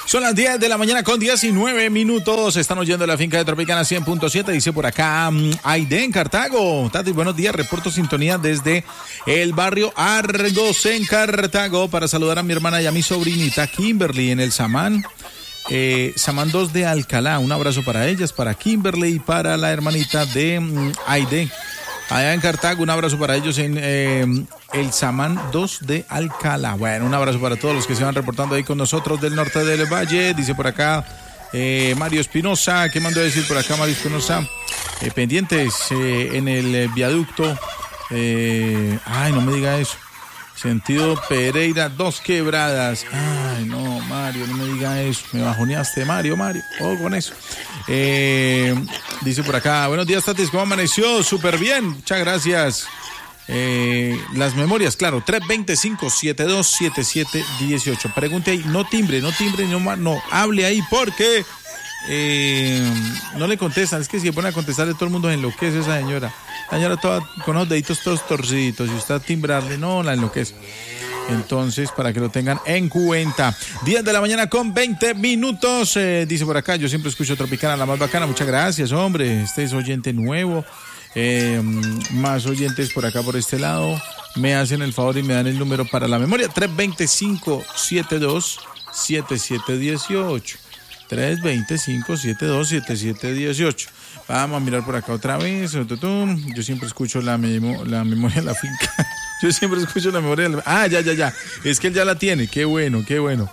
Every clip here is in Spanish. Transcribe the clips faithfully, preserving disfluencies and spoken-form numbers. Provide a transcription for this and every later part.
Son las diez de la mañana con diecinueve minutos. Están oyendo la finca de Tropicana cien punto siete. Dice por acá um, Aide en Cartago. Tati, buenos días. Reporto sintonía desde el barrio Argos en Cartago para saludar a mi hermana y a mi sobrinita Kimberly en el Samán. Eh, Samán dos de Alcalá. Un abrazo para ellas, para Kimberly y para la hermanita de um, Aide. Allá en Cartago, un abrazo para ellos en eh, el Samán dos de Alcalá. Bueno, un abrazo para todos los que se van reportando ahí con nosotros del norte del valle. Dice por acá eh, Mario Espinosa. ¿Qué mandó a decir por acá Mario Espinosa? Eh, pendientes eh, en el viaducto. Eh, ay, no me diga eso. Sentido Pereira, dos quebradas. Ay, no, Mario, no me diga eso. Me bajoneaste, Mario, Mario. Oh, con eso. Eh, dice por acá, buenos días, Tatis, ¿cómo amaneció? Súper bien, muchas gracias. Eh, las memorias, claro, tres dos cinco, siete dos siete siete uno ocho. Pregunte ahí, no timbre, no timbre, no, no hable ahí porque eh, no le contestan. Es que si se pone a contestarle, todo el mundo enloquece esa señora. La señora toda con los deditos todos torciditos y usted a timbrarle, no, la enloquece. Entonces, para que lo tengan en cuenta. diez de la mañana con veinte minutos. Eh, dice por acá, yo siempre escucho Tropicana, la más bacana. Muchas gracias, hombre. Este es oyente nuevo. Eh, más oyentes por acá, por este lado. Me hacen el favor y me dan el número para la memoria. tres dos cinco, siete dos siete siete uno ocho. tres dos cinco, siete dos siete siete uno ocho. Vamos a mirar por acá otra vez. Yo siempre escucho la, memo, la memoria de la finca. Yo siempre escucho la memoria de la... Ah, ya, ya, ya. Es que él ya la tiene. Qué bueno, qué bueno.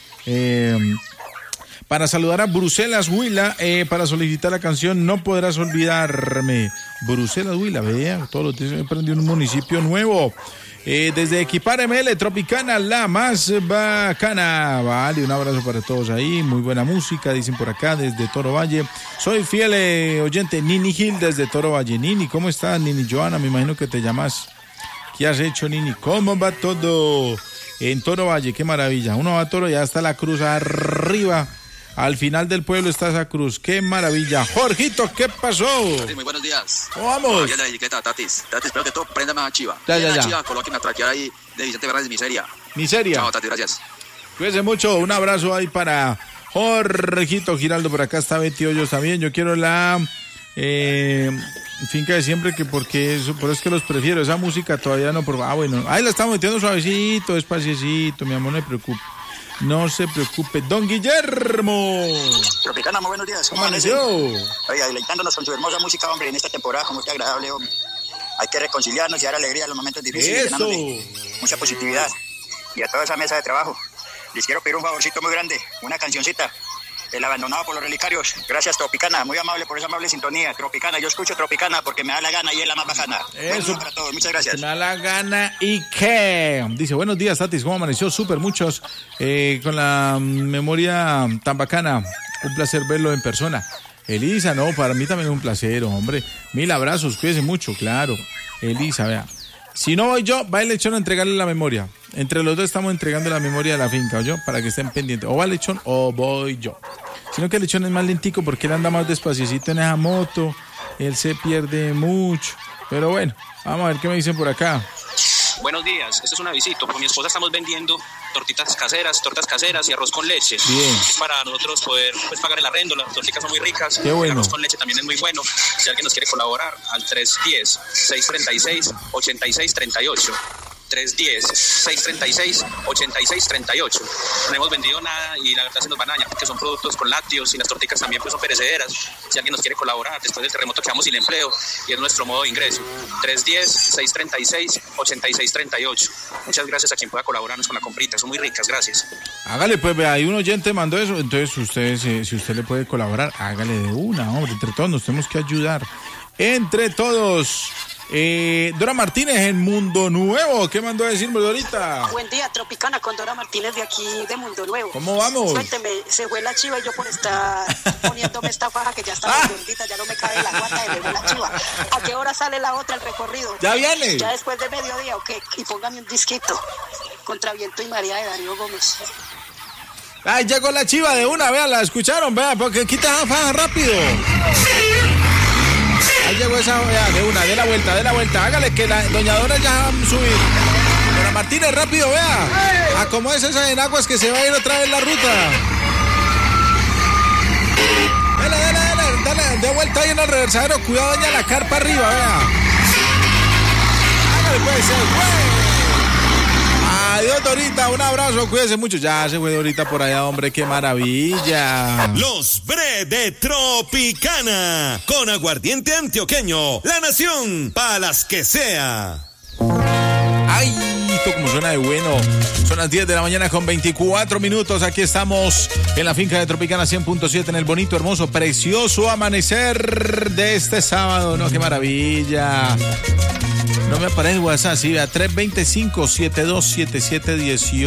Eh, para saludar a Bruselas Huila, eh, para solicitar la canción No Podrás Olvidarme. Bruselas Huila, vea, todos los días me aprendí un municipio nuevo. Eh, desde Equipar M L, Tropicana, la más bacana. Vale, un abrazo para todos ahí. Muy buena música, dicen por acá, desde Toro Valle. Soy fiel eh, oyente, Nini Gil, desde Toro Valle. Nini, ¿cómo estás, Nini Joana? Me imagino que te llamas. ¿Qué has hecho, Nini? ¿Cómo va todo en Toro Valle? Qué maravilla. Uno va a Toro y ya está la cruz arriba. Al final del pueblo está esa cruz. ¡Qué maravilla! Jorgito, ¿qué pasó? Tatis, muy buenos días. ¿Cómo vamos? Ya la etiqueta, Tatis. Tatis, espero que todo prenda más a Chiva. Ya, ya, ya. Chiva, colóqueme a traquear ahí de Vicente Fernández, Miseria. Miseria. Chao, Tatis, gracias. Cuídense mucho. Un abrazo ahí para Jorgito Giraldo. Por acá está Betty Hoyos también. Yo quiero la eh, finca de siempre, que porque eso, por eso es que los prefiero. Esa música todavía no. Por, ah, bueno. Ahí la estamos metiendo suavecito, despaciecito. Mi amor, no me preocupe. No se preocupe, don Guillermo. Tropicana, muy buenos días. ¿Cómo amaneció? Oiga, deleitándonos con su hermosa música, hombre, en esta temporada, como muy agradable, hombre. Hay que reconciliarnos y dar alegría a los momentos difíciles. Eso. De mucha positividad. Y a toda esa mesa de trabajo, les quiero pedir un favorcito muy grande, una cancioncita. El abandonado por los relicarios. Gracias, Tropicana, muy amable por esa amable sintonía. Tropicana, yo escucho Tropicana porque me da la gana y es la más bacana. Eso. Para todos, muchas gracias. Me da la gana y qué. Dice, buenos días, Tatis, ¿cómo amaneció? Súper, muchos, eh, con la memoria tan bacana. Un placer verlo en persona. Elisa, no, para mí también es un placer, hombre. Mil abrazos, cuídense mucho, claro. Elisa, vea. Si no voy yo, va el Lechón a entregarle la memoria. Entre los dos estamos entregando la memoria de la finca, ¿oyó? Para que estén pendientes. O va el Lechón o voy yo. Sino que el Lechón es más lentico porque él anda más despaciecito en esa moto. Él se pierde mucho. Pero bueno, vamos a ver qué me dicen por acá. Buenos días, esto es un avisito. Con mi esposa estamos vendiendo tortitas caseras, tortas caseras y arroz con leche. Bien. Para nosotros poder pues, pagar el arrendo, las tortitas son muy ricas. Qué bueno. El arroz con leche también es muy bueno. Si alguien nos quiere colaborar, al tres uno cero, seis tres seis, ocho seis tres ocho. tres uno cero, seis tres seis, ocho seis tres ocho. No hemos vendido nada y la verdad se nos van a dañar porque son productos con lácteos y las torticas también pues son perecederas. Si alguien nos quiere colaborar, después del terremoto quedamos sin empleo y es nuestro modo de ingreso. tres uno cero, seis tres seis, ocho seis tres ocho. Muchas gracias a quien pueda colaborarnos con la comprita, son muy ricas, gracias. Hágale, pues, vea, ahí un oyente mandó eso, entonces usted, si, si usted le puede colaborar, hágale de una, hombre, entre todos nos tenemos que ayudar. Entre todos. Eh, Dora Martínez en Mundo Nuevo, ¿qué mandó a decirme ahorita? Buen día, Tropicana, con Dora Martínez de aquí de Mundo Nuevo. ¿Cómo vamos? Cuénteme, se fue la chiva y yo por estar poniéndome esta faja que ya está muy gordita, ya no me cabe la guata de ver la chiva. ¿A qué hora sale la otra, el recorrido? ¿Ya viene? Ya después de mediodía, ok, y póngame un disquito, Contra Viento y María de Darío Gómez. Ay, llegó la chiva de una, vea, la escucharon, vea, porque quita la faja rápido. Ahí llegó esa, vea, de una, de la vuelta, de la vuelta, hágale que la doña Dora ya va a subir. Dora Martínez, rápido, vea. Acomódese esa en aguas que se va a ir otra vez la ruta. de vuelta ahí en el reversadero. Cuidado, doña la carpa arriba, vea. Hágale pues, se fue. Adiós, Dorita, un abrazo, cuídese mucho. Ya se fue Dorita por allá, hombre, qué maravilla. Los Bre de Tropicana, con aguardiente antioqueño, la nación, pa' las que sea. Ay, esto como suena de bueno. Son las diez de la mañana con veinticuatro minutos. Aquí estamos en la finca de Tropicana cien punto siete en el bonito, hermoso, precioso amanecer de este sábado. No, qué maravilla. No me aparece el WhatsApp, sí, a tres dos cinco, siete dos siete siete uno ocho.